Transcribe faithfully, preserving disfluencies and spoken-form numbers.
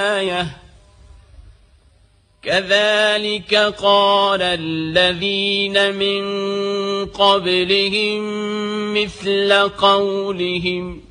آية كذلك قال الذين من قبلهم مثل قولهم